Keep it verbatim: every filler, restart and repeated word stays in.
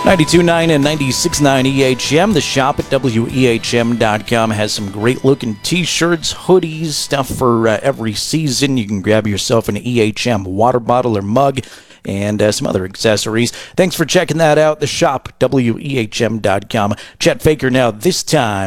ninety-two point nine and ninety-six point nine E H M. The shop at W E H M dot com has some great looking t-shirts, hoodies, stuff for uh, every season. You can grab yourself an E H M water bottle or mug and uh, some other accessories. Thanks for checking that out. The shop, W E H M dot com. Chet Faker now this time.